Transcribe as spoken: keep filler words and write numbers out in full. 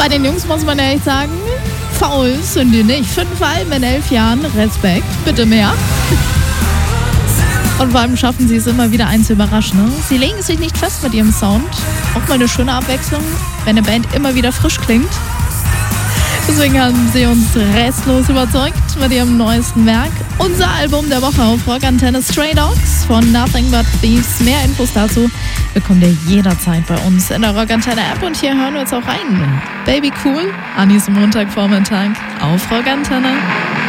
Bei den Jungs muss man ja echt sagen, faul sind die nicht. Fünf Alben in elf Jahren, Respekt, bitte mehr. Und vor allem schaffen sie es immer wieder, einen zu überraschen. Ne? Sie legen sich nicht fest mit ihrem Sound. Auch mal eine schöne Abwechslung, wenn eine Band immer wieder frisch klingt. Deswegen haben sie uns restlos überzeugt mit ihrem neuesten Werk. Unser Album der Woche auf Rockantenne, Stray Dogs von Nothing But Thieves. Mehr Infos dazu bekommt ihr jederzeit bei uns in der Rockantenne App. Und hier hören wir jetzt auch rein. Baby Cool, an diesem Montagvormittag auf Rockantenne.